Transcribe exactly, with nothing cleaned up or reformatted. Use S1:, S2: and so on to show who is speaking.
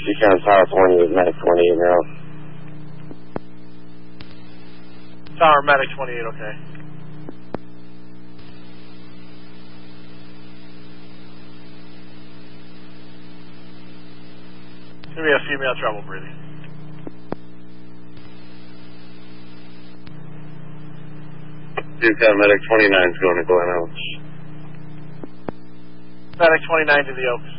S1: Decon Tower twenty-eight, Medic twenty-eight now.
S2: Tower Medic twenty-eight, okay. It's gonna be a female trouble breathing.
S1: Decon Medic twenty-nine is going to Glen Oaks.
S2: Medic twenty-nine to the Oaks.